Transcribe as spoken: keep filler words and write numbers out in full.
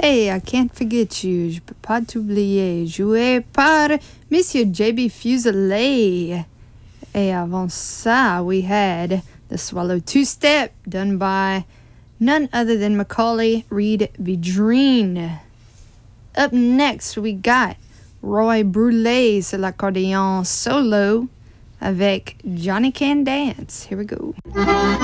Hey, I can't forget you, je peux pas t'oublier, joué par Monsieur J B Fuselier. Et avant ça, we had the Swallow Two-Step, done by none other than Macaulay Reed Vidrine. Up next, we got Roy Brulé sur l'accordéon solo avec Johnny Can Dance. Here we go.